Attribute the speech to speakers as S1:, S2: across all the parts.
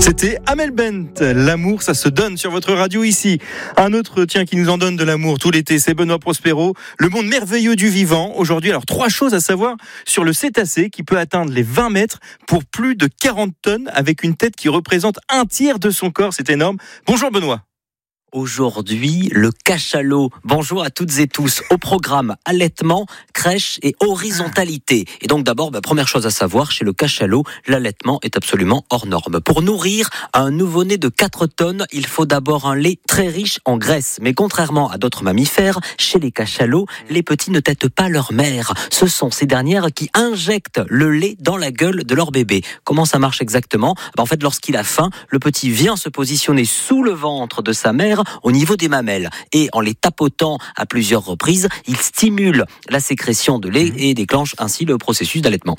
S1: C'était Amel Bent, l'amour ça se donne sur votre radio ici. Un autre qui nous en donne de l'amour tout l'été, c'est Benoît Prospero, le monde merveilleux du vivant. Aujourd'hui, alors 3 choses à savoir sur le cétacé qui peut atteindre les 20 mètres pour plus de 40 tonnes avec une tête qui représente un tiers de son corps, c'est énorme. Bonjour Benoît.
S2: Aujourd'hui, le cachalot. Bonjour à toutes et tous. Au programme, allaitement, crèche et horizontalité. Et donc d'abord, première chose à savoir, chez le cachalot, l'allaitement est absolument hors norme. Pour nourrir un nouveau-né de 4 tonnes, il faut d'abord un lait très riche en graisse. Mais contrairement à d'autres mammifères, chez les cachalots, les petits ne têtent pas leur mère. Ce sont ces dernières qui injectent le lait dans la gueule de leur bébé. Comment ça marche exactement ? En fait, lorsqu'il a faim, le petit vient se positionner sous le ventre de sa mère, au niveau des mamelles. Et en les tapotant à plusieurs reprises, il stimule la sécrétion de lait et déclenche ainsi le processus d'allaitement.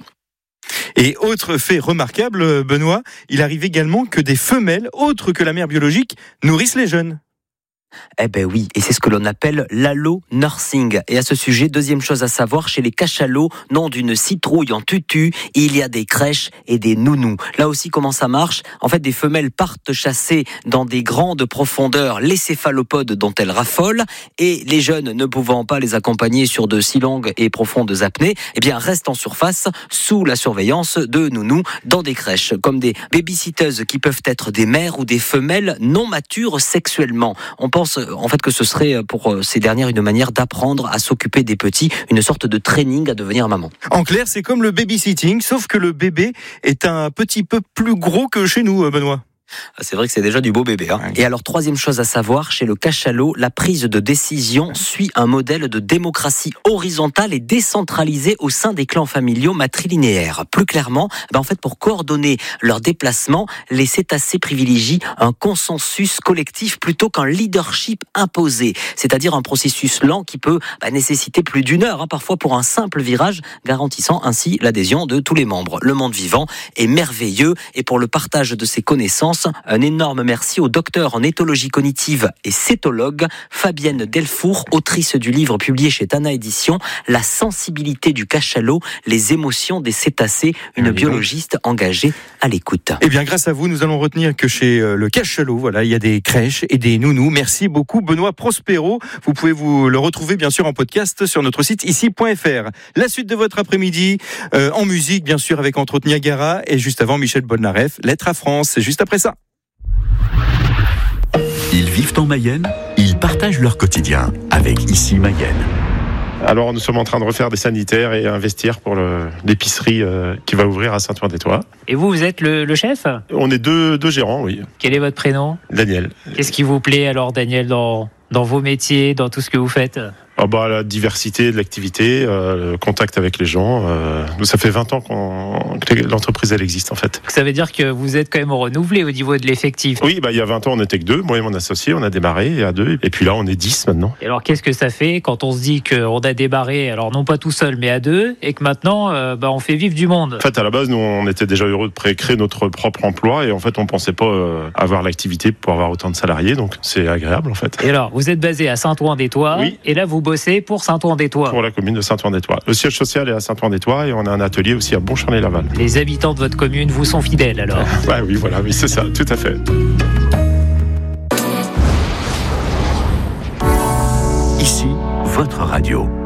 S1: Et autre fait remarquable, Benoît, il arrive également que des femelles, autres que la mère biologique, nourrissent les jeunes.
S2: Eh ben oui, et c'est ce que l'on appelle l'allo-nursing. Et à ce sujet, deuxième chose à savoir, chez les cachalots, nom d'une citrouille en tutu, il y a des crèches et des nounous. Là aussi, comment ça marche ? En fait, des femelles partent chasser dans des grandes profondeurs les céphalopodes dont elles raffolent, et les jeunes, ne pouvant pas les accompagner sur de si longues et profondes apnées, eh bien, restent en surface sous la surveillance de nounous dans des crèches, comme des babysitteuses qui peuvent être des mères ou des femelles non matures sexuellement. On pense en fait que ce serait pour ces dernières une manière d'apprendre à s'occuper des petits, une sorte de training à devenir maman.
S1: En clair, c'est comme le babysitting, sauf que le bébé est un petit peu plus gros que chez nous, Benoît.
S2: C'est vrai que c'est déjà du beau bébé. Et alors, troisième chose à savoir, chez le cachalot, la prise de décision suit un modèle de démocratie horizontale et décentralisée au sein des clans familiaux matrilinéaires. Plus clairement, en fait, pour coordonner leurs déplacements, les cétacés privilégient un consensus collectif plutôt qu'un leadership imposé. C'est-à-dire un processus lent qui peut nécessiter plus d'1 heure, parfois pour un simple virage, garantissant ainsi l'adhésion de tous les membres. Le monde vivant est merveilleux et pour le partage de ses connaissances, un énorme merci au docteur en éthologie cognitive et cétologue Fabienne Delfour, autrice du livre publié chez Tana Éditions, La sensibilité du cachalot, les émotions des cétacés, une biologiste engagée à l'écoute.
S1: Eh bien, grâce à vous, nous allons retenir que chez le cachalot, il y a des crèches et des nounous. Merci beaucoup, Benoît Prospero. Vous pouvez vous le retrouver, bien sûr, en podcast sur notre site ici.fr. La suite de votre après-midi, en musique, bien sûr, avec entre autres Niagara et juste avant Michel Polnareff, Lettre à France. C'est juste après ça.
S3: Ils vivent en Mayenne, ils partagent leur quotidien avec Ici Mayenne.
S4: Alors nous sommes en train de refaire des sanitaires et investir pour l'épicerie qui va ouvrir à Saint-Ouen-des-Tois.
S5: Et vous êtes le chef ?
S4: On est deux gérants, oui.
S5: Quel est votre prénom ?
S4: Daniel.
S5: Qu'est-ce qui vous plaît alors, Daniel, dans vos métiers, dans tout ce que vous faites ?
S4: La diversité de l'activité, le contact avec les gens. Nous, ça fait 20 ans que l'entreprise elle existe en fait.
S5: Ça veut dire que vous êtes quand même renouvelé au niveau de l'effectif.
S4: Oui, il y a 20 ans on n'était que 2, moi et mon associé, on a démarré à 2, et puis là on est 10 maintenant.
S5: Et alors qu'est-ce que ça fait quand on se dit qu'on a démarré, alors non pas tout seul mais à 2, et que maintenant on fait vivre du monde ?
S4: En fait à la base nous on était déjà heureux de créer notre propre emploi, et en fait on pensait pas avoir l'activité pour avoir autant de salariés, donc c'est agréable en fait.
S5: Et alors vous êtes basé à Saint-Ouen-des-Tois,
S4: oui.
S5: Et là vous bossez pour Saint-Ouen-des-Tois.
S4: Pour la commune de Saint-Ouen-des-Tois. Le siège social est à Saint-Ouen-des-Tois et on a un atelier aussi à Boncharnet-Laval.
S5: Les habitants de votre commune vous sont fidèles alors ?
S4: Oui, c'est ça, tout à fait.
S3: Ici, votre radio.